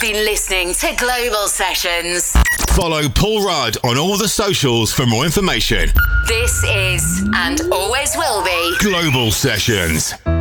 been listening to Global Sessions. Follow Paul Rudd on all the socials for more information. This is, and always will be, Global Sessions.